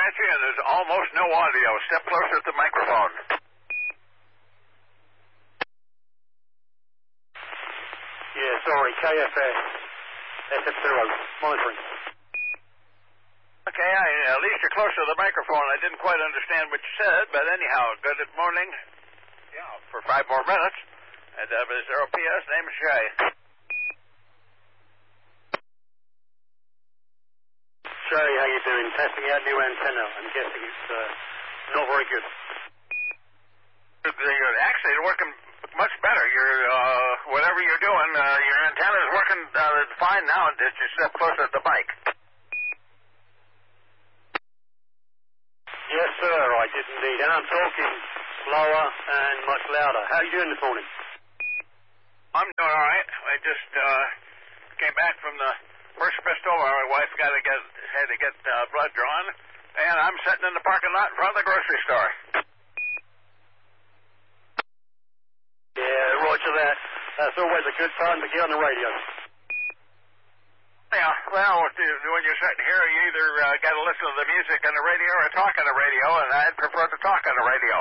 scratchy and there's almost no audio. Step closer to the microphone. Yeah, sorry, KFS. SF0, monitoring. Okay, at least you're closer to the microphone. I didn't quite understand what you said, but anyhow, good morning. Yeah, for 5 more minutes. At W0PS, name is Shay. Shay, how you doing? Testing out new antenna. I'm guessing it's not very good. Actually, it's working much better. Whatever you're doing, your antenna is working fine now. Did you step closer to the mic? Yes, sir, I did indeed. And I'm talking slower and much louder. How are you doing this morning? I'm doing all right. I just came back from the first pistol. My wife had to get blood drawn, and I'm sitting in the parking lot in front of the grocery store. Yeah, roger that. That's always a good time to get on the radio. Yeah, well, when you're sitting here, you either got to listen to the music on the radio or talk on the radio, and I'd prefer to talk on the radio.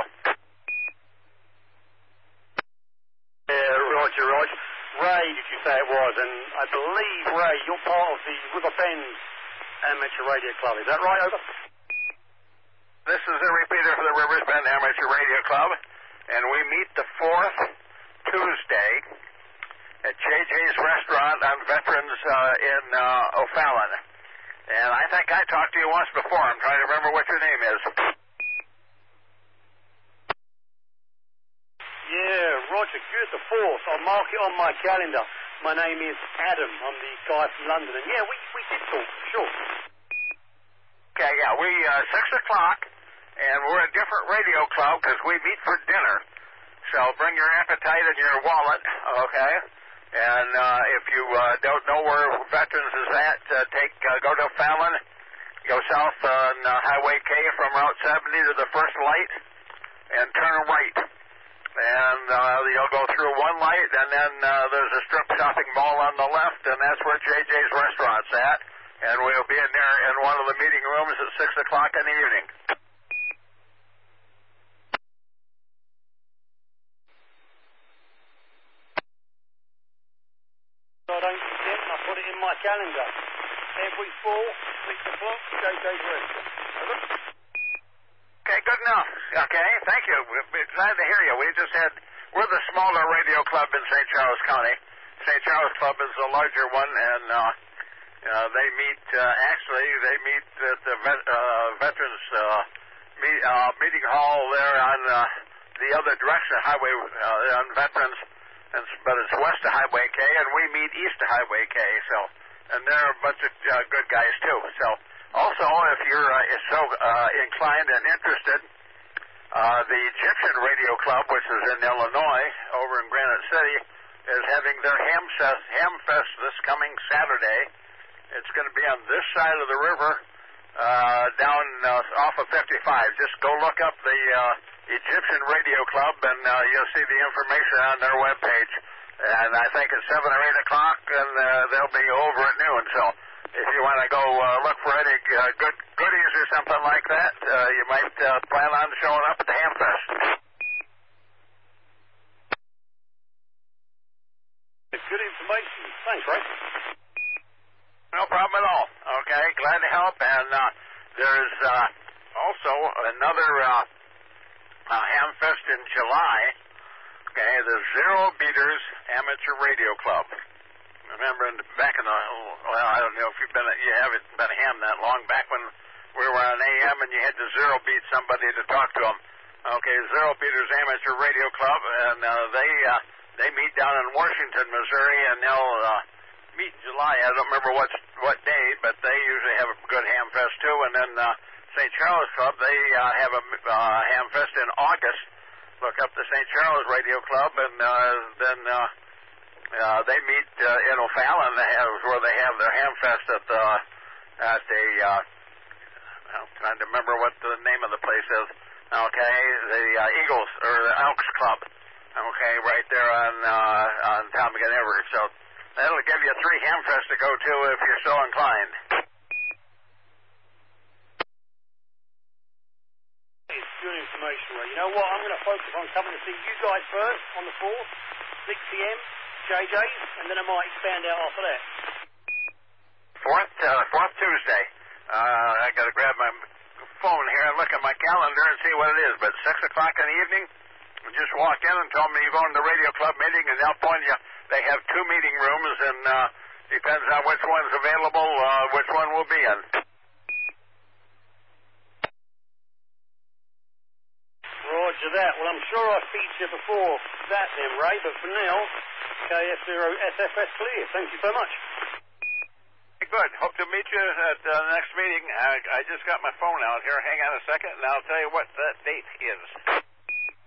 Yeah, roger. Ray, did you say it was? And I believe, Ray, you're part of the River Bend Amateur Radio Club. Is that right, over? This is a repeater for the Rivers Bend Amateur Radio Club, and we meet the 4th Tuesday at JJ's Restaurant on Veterans in O'Fallon. And I think I talked to you once before. I'm trying to remember what your name is. Yeah, roger, good, the 4th. I'll mark it on my calendar. My name is Adam. I'm the guy from London. And yeah, we did talk, sure. Okay, yeah, 6 o'clock, and we're a different radio club because we meet for dinner. So bring your appetite and your wallet, okay? And if you don't know where Veterans is at, go to Fallon, go south on Highway K from Route 70 to the first light, and turn right. And you'll go through one light, and then there's a strip shopping mall on the left, and that's where JJ's Restaurant's at. And we'll be in there in one of the meeting rooms at 6 o'clock in the evening. I don't forget, I put it in my calendar. Every fall, 6 o'clock, JJ's Restaurant. Over. Okay, good enough. Okay, thank you. We're glad to hear you. We're the smaller radio club in St. Charles County. St. Charles Club is the larger one, and they meet at the Veterans meeting hall there on the other direction, highway on Veterans, but it's west of Highway K, and we meet east of Highway K. So, and they're a bunch of good guys too. So, also, if you're so inclined and interested, the Egyptian Radio Club, which is in Illinois, over in Granite City, is having their Ham Fest this coming Saturday. It's going to be on this side of the river, down off of 55. Just go look up the Egyptian Radio Club, and you'll see the information on their webpage. And I think it's 7 or 8 o'clock, and they'll be over at noon. So if you want to go look for any good goodies or something like that, you might plan on showing up at the Ham Fest. It's good information. Thanks, Ray. No problem at all. Okay, glad to help. And there's also another Ham Fest in July. Okay, the Zero Beaters Amateur Radio Club. Remember, back in the, well, I don't know if you haven't been a ham that long, back when we were on AM and you had to zero beat somebody to talk to them. Okay, Zero Beaters Amateur Radio Club, and they meet down in Washington, Missouri, and they'll meet in July. I don't remember what day, but they usually have a good ham fest too. And then St. Charles Club, they have a ham fest in August. Look up the St. Charles Radio Club, and then they meet in O'Fallon, where they have their ham fest at the I'm trying to remember what the name of the place is. Okay, the Eagles or the Elks Club. Okay, right there on Ptarmigan River. So that'll give you 3 ham fests to go to if you're so inclined. information, Ray. You know what? I'm going to focus on coming to see you guys first on the 4th, 6 p.m., JJ's, and then I might expand out after that. 4th Tuesday. I got to grab my phone here and look at my calendar and see what it is. But 6 o'clock in the evening, just walk in and tell me you're going to the radio club meeting, and they'll point you. They have 2 meeting rooms, and depends on which one's available, which one will be in. Roger that. Well, I'm sure I featured before that then, Ray, but for now, KF0SFS clear. Thank you so much. Good. Hope to meet you at the next meeting. I just got my phone out here. Hang on a second, and I'll tell you what that date is.